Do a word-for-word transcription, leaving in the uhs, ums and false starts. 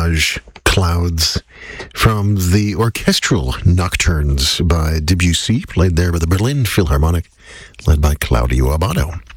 Nuage Clouds from the Orchestral Nocturnes by Debussy, played there by the Berlin Philharmonic, led by Claudio Abbado.